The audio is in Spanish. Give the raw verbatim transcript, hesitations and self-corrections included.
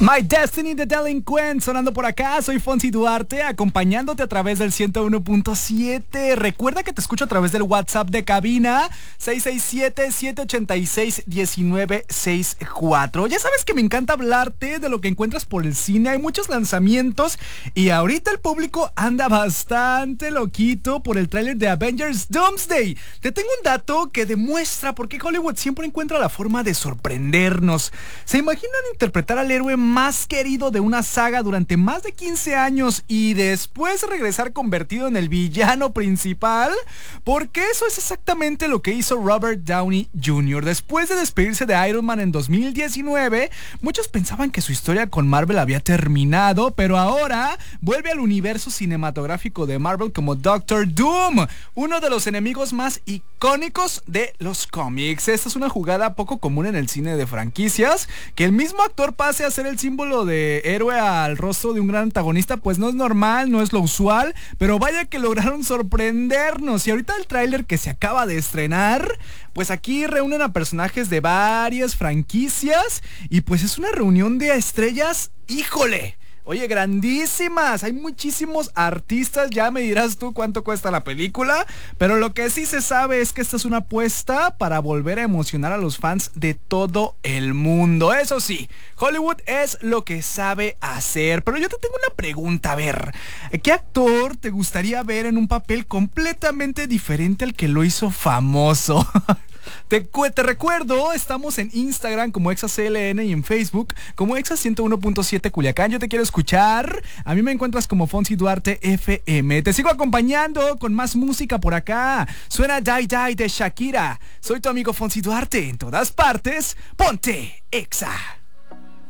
My Destiny de Delinquent sonando por acá. Soy Fonsi Duarte, acompañándote a través del ciento uno punto siete. Recuerda que te escucho a través del WhatsApp de cabina seis seis siete, siete ocho seis, uno nueve seis cuatro. Ya sabes que me encanta hablarte de lo que encuentras por el cine. Hay muchos lanzamientos y ahorita el público anda bastante loquito por el tráiler de Avengers Doomsday. Te tengo un dato que demuestra por qué Hollywood siempre encuentra la forma de sorprendernos. ¿Se imaginan interpretar al héroe más querido de una saga durante más de quince años y después regresar convertido en el villano principal? Porque eso es exactamente lo que hizo Robert Downey junior Después de despedirse de Iron Man en dos mil diecinueve, muchos pensaban que su historia con Marvel había terminado, pero ahora vuelve al universo cinematográfico de Marvel como Doctor Doom, uno de los enemigos más icónicos de los cómics. Esta es una jugada poco común en el cine de franquicias. Que el mismo actor pase a ser el símbolo de héroe al rostro de un gran antagonista, pues no es normal, no es lo usual, pero vaya que lograron sorprendernos. Y ahorita el tráiler que se acaba de estrenar, pues aquí reúnen a personajes de varias franquicias y pues es una reunión de estrellas, híjole, oye, grandísimas. Hay muchísimos artistas. Ya me dirás tú cuánto cuesta la película, pero lo que sí se sabe es que esta es una apuesta para volver a emocionar a los fans de todo el mundo. Eso sí, Hollywood es lo que sabe hacer. Pero yo te tengo una pregunta, a ver, ¿qué actor te gustaría ver en un papel completamente diferente al que lo hizo famoso? Te, te recuerdo, estamos en Instagram como ExaCLN y en Facebook como Exa ciento uno punto siete Culiacán. Yo te quiero escuchar. A mí me encuentras como Fonsi Duarte F M. Te sigo acompañando con más música por acá. Suena Die Die de Shakira. Soy tu amigo Fonsi Duarte. En todas partes, ponte Exa.